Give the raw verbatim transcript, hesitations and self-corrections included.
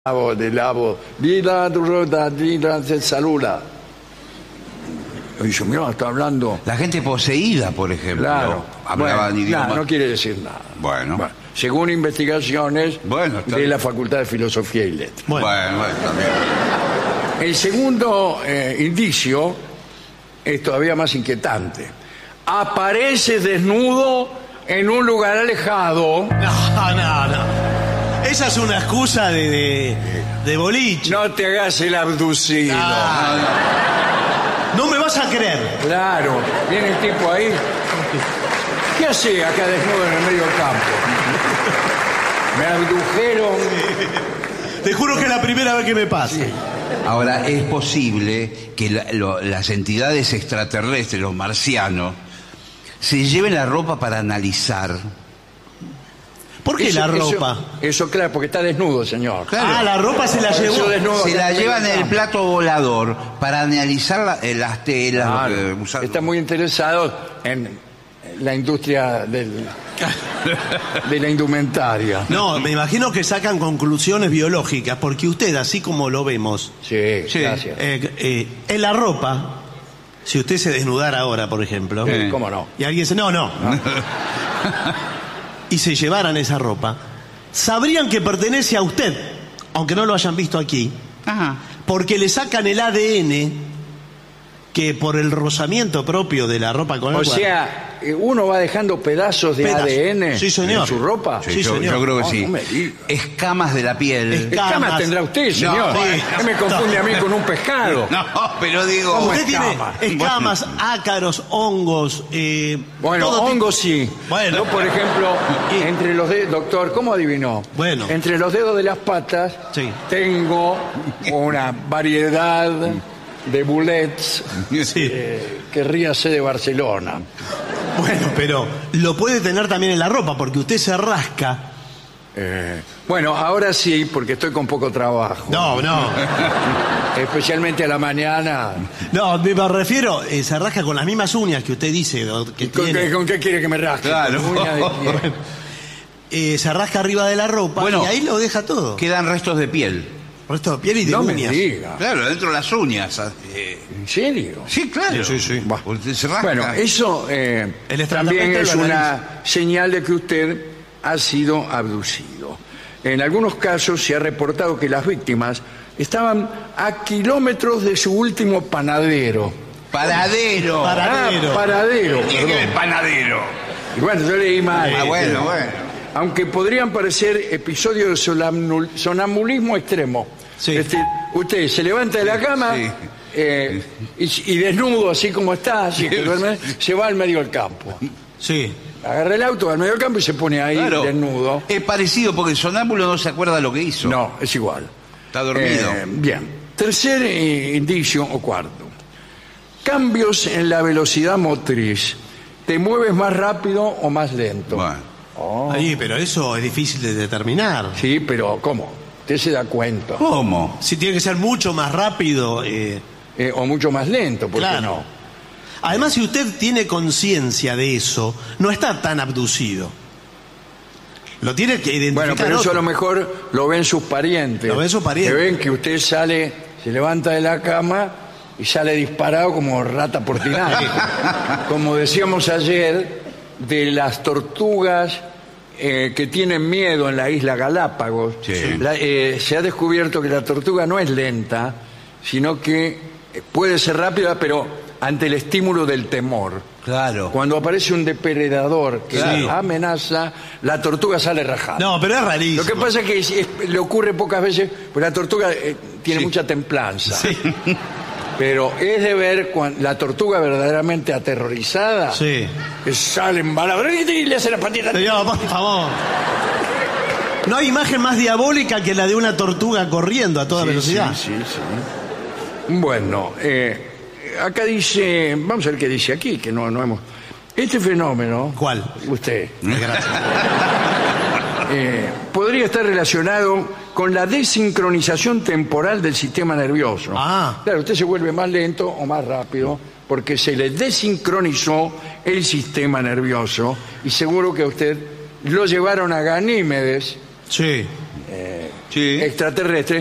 de lavo, vida rueda, vida se saluda. Y dice, mira, está hablando. La gente poseída, por ejemplo, claro, hablaba bueno, en idioma. No, no quiere decir nada. Bueno. Bueno, según investigaciones bueno, de la Facultad de Filosofía y Letras. Bueno, bueno, bueno también. El segundo eh, indicio es todavía más inquietante. Aparece desnudo en un lugar alejado. No, no, no. Esa es una excusa de, de, de boliche. No te hagas el abducido. Ah, no. no me vas a creer. Claro, viene el tipo ahí. ¿Qué hace acá desnudo en el medio del campo? Me abdujeron. Te juro que es la primera vez que me pasa. Sí. Ahora, es posible que la, lo, las entidades extraterrestres, los marcianos, se lleven la ropa para analizar. ¿Por qué Eso- la ropa? Eso, eso, claro, porque está desnudo, señor. Claro. Ah, la ropa se la llevó. Eso desnudo Se acá la en el llevan en medio el del plato volador para analizar la- eh, las telas. campo. lo que Claro, usan. está muy interesado en la industria del, de la indumentaria. No, me imagino que sacan conclusiones biológicas, porque usted, así como lo vemos, Sí, Sí. gracias. eh, eh, en la ropa, si usted se desnudara ahora, por ejemplo, Sí, ¿cómo no? y alguien dice, no, no, y se llevaran esa ropa, sabrían que pertenece a usted, aunque no lo hayan visto aquí, Ajá. porque le sacan el A D N que por el rozamiento propio de la ropa con el O cual- sea, eh, uno va dejando pedazos de Pedazos. A D N Sí, señor. en su ropa. Sí, Sí, yo, señor. yo creo que No, sí. no me diga. Escamas de la piel. Es- Escamas Camas. tendrá usted, señor. No, sí. ¿Qué me confunde a mí con un pescado? No, pero digo. ¿Cómo Usted tiene escamas? escamas, ácaros, hongos. Eh, Bueno, todo tipo- hongos sí. Bueno. Yo, por ejemplo, entre los dedos, doctor, ¿cómo adivinó? Bueno. Entre los dedos de las patas Sí. tengo una variedad de bullets. Sí. Eh, querríase de Barcelona. Bueno, pero lo puede tener también en la ropa, porque usted se rasca. Eh, bueno, ahora sí, porque estoy con poco trabajo. No, no. Especialmente a la mañana. No, me refiero, eh, se rasca con las mismas uñas que usted dice do- que ¿Con tiene. qué, con qué quiere que me rasque? Claro. ¿Con uña de quién? Eh, se rasca arriba de la ropa Bueno. y ahí lo deja todo. Quedan restos de piel. Resto de piel y de No me uñas. diga. Claro, dentro de las uñas. eh, ¿En serio? Sí, claro. Sí, sí, sí. Bah. Usted se rasca. Bueno, eso eh, El también extraterrestre es lo una señal de que usted ha sido abducido. En algunos casos se ha reportado que las víctimas estaban a kilómetros de su último panadero. Paradero. Paradero. Ah, paradero, ¿Qué es el perdón. panadero? Y bueno, yo leí mal. Ah, bueno, Pero- bueno. Aunque podrían parecer episodios de sonamnul- sonambulismo extremo. Sí. Este, usted se levanta de la cama Sí. eh, y, y desnudo, así como está, así que duerme, se va al medio del campo. Sí. Agarra el auto al medio del campo y se pone ahí Claro. desnudo. Es parecido porque el sonámbulo no se acuerda lo que hizo. No, es igual. Está dormido. Eh, bien. Tercer eh, indicio o cuarto. Cambios en la velocidad motriz. ¿Te mueves más rápido o más lento? Bueno. Ahí, pero eso es difícil de determinar. Sí, pero ¿cómo? Usted se da cuenta. ¿Cómo? Si tiene que ser mucho más rápido. eh, Eh, o mucho más lento, ¿por qué Claro. no? Además, si usted tiene conciencia de eso, no está tan abducido. Lo tiene que identificar. Bueno, pero eso otro. a lo mejor lo ven sus parientes. Lo ven sus parientes. Que ven que usted sale, se levanta de la cama y sale disparado como rata por tinaje. Como decíamos ayer, de las tortugas eh, que tienen miedo en la isla Galápagos, Sí. la- eh, se ha descubierto que la tortuga no es lenta, sino que eh, puede ser rápida, pero ante el estímulo del temor. Claro. Cuando aparece un depredador que Claro. la amenaza, la tortuga sale rajada. No, pero es rarísimo. Lo que pasa es que es- es- le ocurre pocas veces, porque la tortuga eh, tiene Sí. mucha templanza. Pero es de ver cuando la tortuga verdaderamente aterrorizada, Sí. que sale embalada y le hace la patita. Señor, por favor. No hay imagen más diabólica que la de una tortuga corriendo a toda Sí, velocidad. Sí, sí, sí. Bueno, eh, acá dice, vamos a ver qué dice aquí, que no, no hemos... Este fenómeno... ¿Cuál? Usted. Gracias. Eh, podría estar relacionado con la desincronización temporal del sistema nervioso. Ah. Claro, usted se vuelve más lento o más rápido porque se le desincronizó el sistema nervioso y seguro que a usted lo llevaron a Ganímedes Sí. Sí. extraterrestres